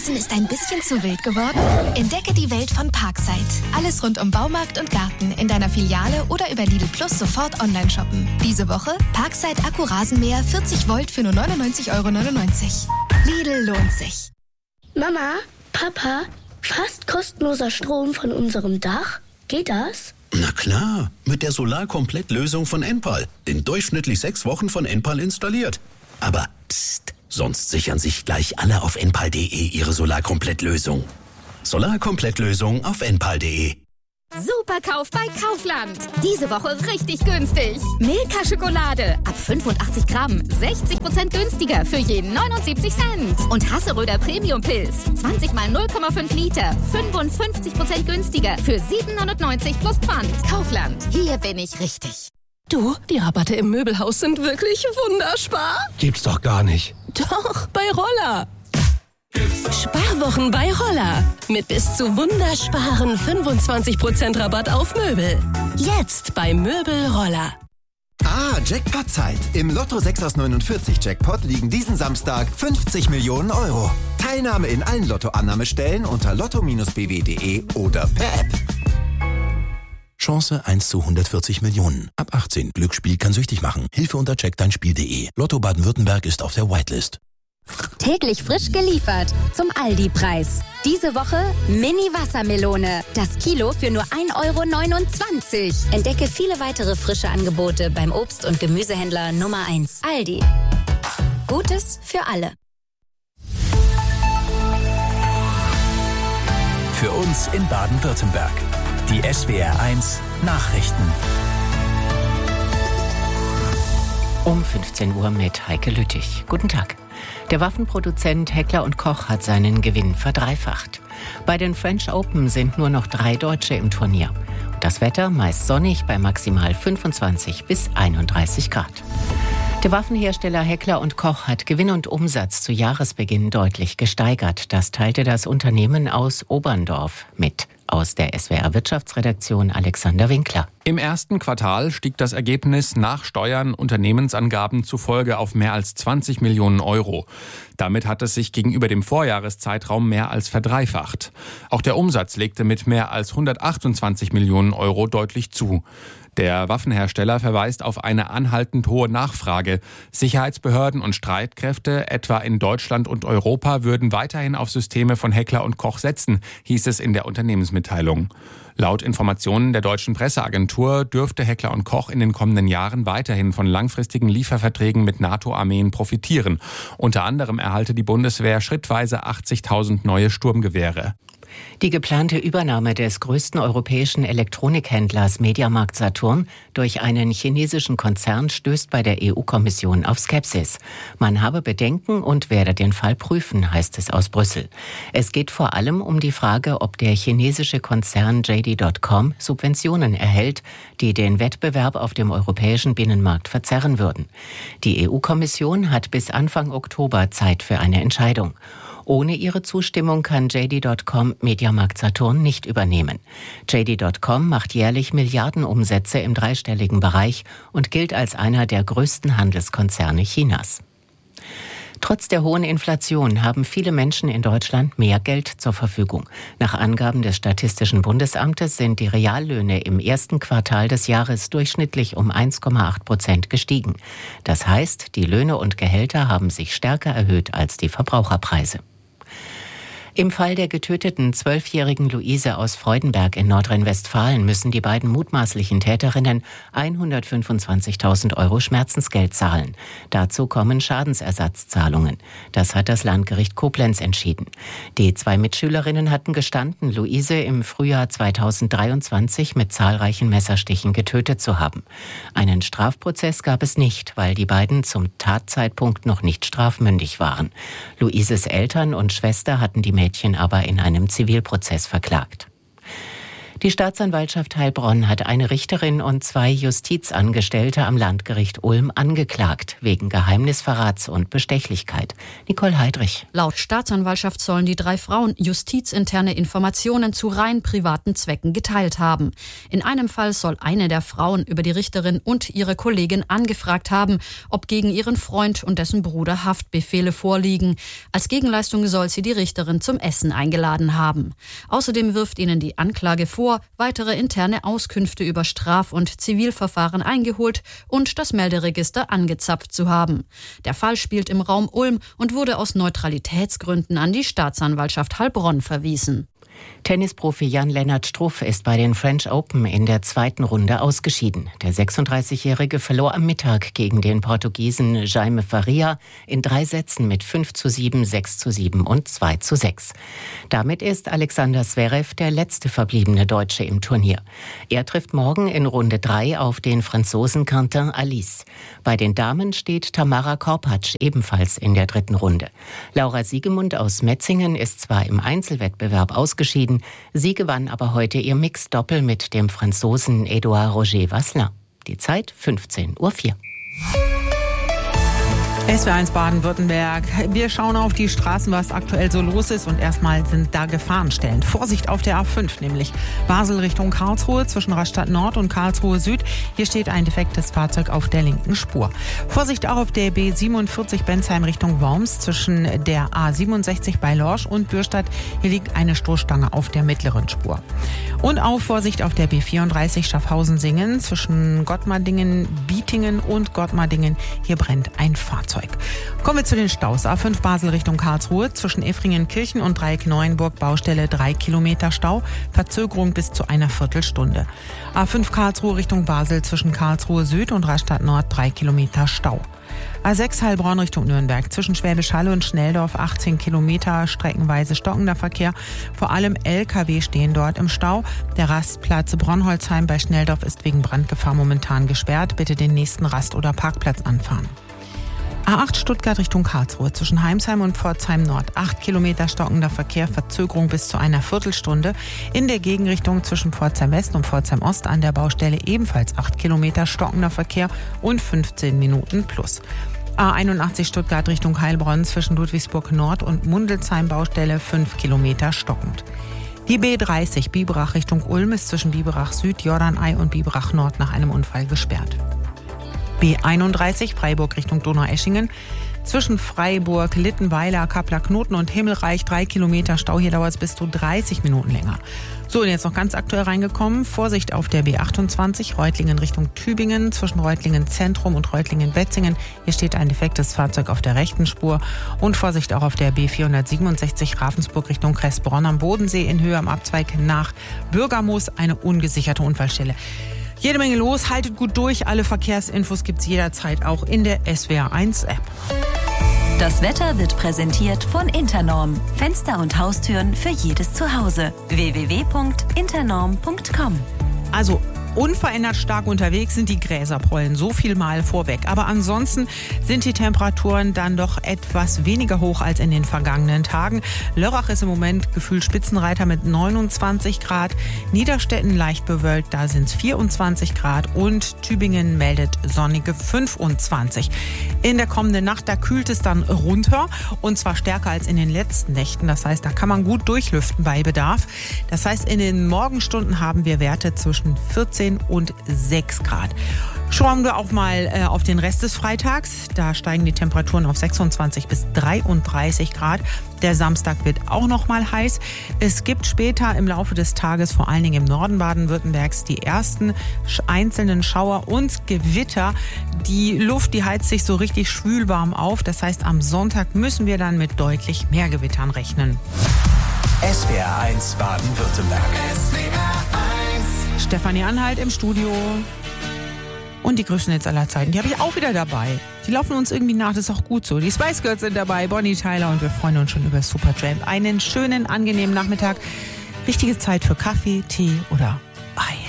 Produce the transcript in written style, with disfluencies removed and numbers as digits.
Draußen ist ein bisschen zu wild geworden? Entdecke die Welt von Parkside. Alles rund um Baumarkt und Garten in deiner Filiale oder über Lidl Plus sofort online shoppen. Diese Woche Parkside Akku-Rasenmäher 40 Volt für nur 99,99 €. Lidl lohnt sich. Mama, Papa, fast kostenloser Strom von unserem Dach? Geht das? Na klar, mit der Solarkomplett-Lösung von Enpal. In durchschnittlich 6 Wochen von Enpal installiert. Aber psst, sonst sichern sich gleich alle auf enpal.de ihre Solarkomplett-Lösung. Solarkomplett-Lösung auf enpal.de. Superkauf bei Kaufland. Diese Woche richtig günstig. Milka Schokolade ab 85 Gramm 60% günstiger für jeden 79 Cent. Und Hasseröder Premium Pilz 20 mal 0,5 Liter 55% günstiger für 7,99 plus Pfand. Kaufland, hier bin ich richtig. Du, die Rabatte im Möbelhaus sind wirklich wunderbar. Gibt's doch gar nicht. Doch, bei Roller. Sparwochen bei Roller. Mit bis zu wundersparen 25% Rabatt auf Möbel. Jetzt bei Möbel Roller. Jackpot-Zeit. Im Lotto 6 aus 49 Jackpot liegen diesen Samstag 50 Millionen €. Teilnahme in allen Lotto-Annahmestellen unter lotto-bw.de oder per App. Chance 1 zu 140 Millionen. Ab 18. Glücksspiel kann süchtig machen. Hilfe unter checkdeinspiel.de. Lotto Baden-Württemberg ist auf der Whitelist. Täglich frisch geliefert zum Aldi-Preis. Diese Woche Mini-Wassermelone. Das Kilo für nur 1,29 €. Entdecke viele weitere frische Angebote beim Obst- und Gemüsehändler Nummer 1. Aldi. Gutes für alle. Für uns in Baden-Württemberg. Die SWR1 Nachrichten. Um 15 Uhr mit Heike Lüttich. Guten Tag. Der Waffenproduzent Heckler & Koch hat seinen Gewinn verdreifacht. Bei den French Open sind nur noch 3 Deutsche im Turnier. Das Wetter meist sonnig bei maximal 25 bis 31 Grad. Der Waffenhersteller Heckler & Koch hat Gewinn und Umsatz zu Jahresbeginn deutlich gesteigert. Das teilte das Unternehmen aus Oberndorf mit. Aus der SWR-Wirtschaftsredaktion Alexander Winkler. Im ersten Quartal stieg das Ergebnis nach Steuern Unternehmensangaben zufolge auf mehr als 20 Millionen €. Damit hat es sich gegenüber dem Vorjahreszeitraum mehr als verdreifacht. Auch der Umsatz legte mit mehr als 128 Millionen € deutlich zu. Der Waffenhersteller verweist auf eine anhaltend hohe Nachfrage. Sicherheitsbehörden und Streitkräfte, etwa in Deutschland und Europa, würden weiterhin auf Systeme von Heckler & Koch setzen, hieß es in der Unternehmensmitteilung. Laut Informationen der deutschen Presseagentur dürfte Heckler & Koch in den kommenden Jahren weiterhin von langfristigen Lieferverträgen mit NATO-Armeen profitieren. Unter anderem erhalte die Bundeswehr schrittweise 80.000 neue Sturmgewehre. Die geplante Übernahme des größten europäischen Elektronikhändlers Mediamarkt Saturn durch einen chinesischen Konzern stößt bei der EU-Kommission auf Skepsis. Man habe Bedenken und werde den Fall prüfen, heißt es aus Brüssel. Es geht vor allem um die Frage, ob der chinesische Konzern JD.com Subventionen erhält, die den Wettbewerb auf dem europäischen Binnenmarkt verzerren würden. Die EU-Kommission hat bis Anfang Oktober Zeit für eine Entscheidung. Ohne ihre Zustimmung kann JD.com Mediamarkt Saturn nicht übernehmen. JD.com macht jährlich Milliardenumsätze im dreistelligen Bereich und gilt als einer der größten Handelskonzerne Chinas. Trotz der hohen Inflation haben viele Menschen in Deutschland mehr Geld zur Verfügung. Nach Angaben des Statistischen Bundesamtes sind die Reallöhne im ersten Quartal des Jahres durchschnittlich um 1,8% gestiegen. Das heißt, die Löhne und Gehälter haben sich stärker erhöht als die Verbraucherpreise. Im Fall der getöteten 12-jährigen Luise aus Freudenberg in Nordrhein-Westfalen müssen die beiden mutmaßlichen Täterinnen 125.000 € Schmerzensgeld zahlen. Dazu kommen Schadensersatzzahlungen. Das hat das Landgericht Koblenz entschieden. Die 2 Mitschülerinnen hatten gestanden, Luise im Frühjahr 2023 mit zahlreichen Messerstichen getötet zu haben. Einen Strafprozess gab es nicht, weil die beiden zum Tatzeitpunkt noch nicht strafmündig waren. Luises Eltern und Schwester hatten die Mädchen aber in einem Zivilprozess verklagt. Die Staatsanwaltschaft Heilbronn hat eine Richterin und 2 Justizangestellte am Landgericht Ulm angeklagt, wegen Geheimnisverrats und Bestechlichkeit. Nicole Heidrich. Laut Staatsanwaltschaft sollen die 3 Frauen justizinterne Informationen zu rein privaten Zwecken geteilt haben. In einem Fall soll eine der Frauen über die Richterin und ihre Kollegin angefragt haben, ob gegen ihren Freund und dessen Bruder Haftbefehle vorliegen. Als Gegenleistung soll sie die Richterin zum Essen eingeladen haben. Außerdem wirft ihnen die Anklage vor, weitere interne Auskünfte über Straf- und Zivilverfahren eingeholt und das Melderegister angezapft zu haben. Der Fall spielt im Raum Ulm und wurde aus Neutralitätsgründen an die Staatsanwaltschaft Heilbronn verwiesen. Tennisprofi Jan-Lennart Struff ist bei den French Open in der 2. Runde ausgeschieden. Der 36-Jährige verlor am Mittag gegen den Portugiesen Jaime Faria in 3 Sätzen mit 5:7, 6:7 und 2:6. Damit ist Alexander Zverev der letzte verbliebene Deutsche im Turnier. Er trifft morgen in Runde 3 auf den Franzosen Quentin Alice. Bei den Damen steht Tamara Korpatsch ebenfalls in der 3. Runde. Laura Siegemund aus Metzingen ist zwar im Einzelwettbewerb ausgeschieden, sie gewann aber heute ihr Mixed-Doppel mit dem Franzosen Edouard Roger Vasselin. Die Zeit 15:04 Uhr. SWR1 Baden-Württemberg. Wir schauen auf die Straßen, was aktuell so los ist. Und erstmal sind da Gefahrenstellen. Vorsicht auf der A5, nämlich Basel Richtung Karlsruhe zwischen Rastatt Nord und Karlsruhe Süd. Hier steht ein defektes Fahrzeug auf der linken Spur. Vorsicht auch auf der B47 Bensheim Richtung Worms zwischen der A67 bei Lorsch und Bürstadt. Hier liegt eine Stoßstange auf der mittleren Spur. Und auch Vorsicht auf der B34 Schaffhausen-Singen zwischen Gottmardingen, Bietingen und Gottmardingen. Hier brennt ein Fahrzeug. Kommen wir zu den Staus. A5 Basel Richtung Karlsruhe zwischen Effringen-Kirchen und Dreieck Neuenburg Baustelle 3 Kilometer Stau. Verzögerung bis zu einer Viertelstunde. A5 Karlsruhe Richtung Basel zwischen Karlsruhe Süd und Rastatt Nord 3 Kilometer Stau. A6 Heilbronn Richtung Nürnberg zwischen Schwäbisch Hall und Schnelldorf 18 Kilometer streckenweise stockender Verkehr. Vor allem LKW stehen dort im Stau. Der Rastplatz Bronholzheim bei Schnelldorf ist wegen Brandgefahr momentan gesperrt. Bitte den nächsten Rast- oder Parkplatz anfahren. A8 Stuttgart Richtung Karlsruhe zwischen Heimsheim und Pforzheim Nord 8 Kilometer stockender Verkehr, Verzögerung bis zu einer Viertelstunde. In der Gegenrichtung zwischen Pforzheim West und Pforzheim Ost an der Baustelle ebenfalls 8 Kilometer stockender Verkehr und 15 Minuten plus. A81 Stuttgart Richtung Heilbronn zwischen Ludwigsburg Nord und Mundelsheim Baustelle 5 Kilometer stockend. Die B30 Biberach Richtung Ulm ist zwischen Biberach Süd, Jordanei und Biberach Nord nach einem Unfall gesperrt. B31 Freiburg Richtung Donaueschingen zwischen Freiburg, Littenweiler, Kappler-Knoten und Himmelreich 3 Kilometer Stau. Hier dauert es bis zu 30 Minuten länger. So, und jetzt noch ganz aktuell reingekommen. Vorsicht auf der B28 Reutlingen Richtung Tübingen zwischen Reutlingen Zentrum und Reutlingen Wetzingen. Hier steht ein defektes Fahrzeug auf der rechten Spur. Und Vorsicht auch auf der B467 Ravensburg Richtung Kressbronn am Bodensee in Höhe am Abzweig nach Bürgermoos. Eine ungesicherte Unfallstelle. Jede Menge los, haltet gut durch. Alle Verkehrsinfos gibt's jederzeit auch in der SWR1 App. Das Wetter wird präsentiert von Internorm. Fenster und Haustüren für jedes Zuhause. www.internorm.com. Also unverändert stark unterwegs sind die Gräserpollen, so viel mal vorweg. Aber ansonsten sind die Temperaturen dann doch etwas weniger hoch als in den vergangenen Tagen. Lörrach ist im Moment gefühlt Spitzenreiter mit 29 Grad. Niederstetten leicht bewölkt, da sind es 24 Grad. Und Tübingen meldet sonnige 25. In der kommenden Nacht, da kühlt es dann runter. Und zwar stärker als in den letzten Nächten. Das heißt, da kann man gut durchlüften bei Bedarf. Das heißt, in den Morgenstunden haben wir Werte zwischen 14 und 6 Grad. Schauen wir auch mal auf den Rest des Freitags. Da steigen die Temperaturen auf 26 bis 33 Grad. Der Samstag wird auch noch mal heiß. Es gibt später im Laufe des Tages, vor allen Dingen im Norden Baden-Württembergs, die ersten einzelnen Schauer und Gewitter. Die Luft, die heizt sich so richtig schwülwarm auf. Das heißt, am Sonntag müssen wir dann mit deutlich mehr Gewittern rechnen. SWR1 Baden-Württemberg. Stefanie Anhalt im Studio. Und die größten Hits aller Zeiten, die habe ich auch wieder dabei. Die laufen uns irgendwie nach, das ist auch gut so. Die Spice Girls sind dabei, Bonnie Tyler, und wir freuen uns schon über Supertramp. Einen schönen, angenehmen Nachmittag. Richtige Zeit für Kaffee, Tee oder Ei.